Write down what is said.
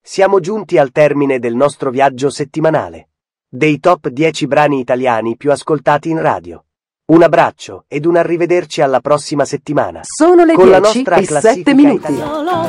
Siamo giunti al termine del nostro viaggio settimanale. Dei top 10 brani italiani più ascoltati in radio. Un abbraccio ed un arrivederci alla prossima settimana. Sono le Con la 10 nostra e 7 classifica minuti. italiana.